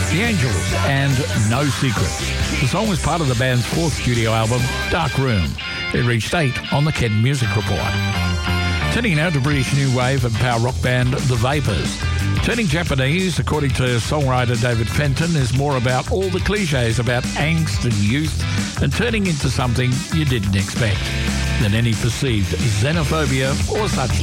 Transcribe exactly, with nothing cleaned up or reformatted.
The Angels and No Secrets. The song was part of the band's fourth studio album, Dark Room. It reached eight on the Ken Music Report. Turning now to British new wave and power rock band The Vapors. Turning Japanese, according to songwriter David Fenton, is more about all the cliches about angst and youth and turning into something you didn't expect than any perceived xenophobia or such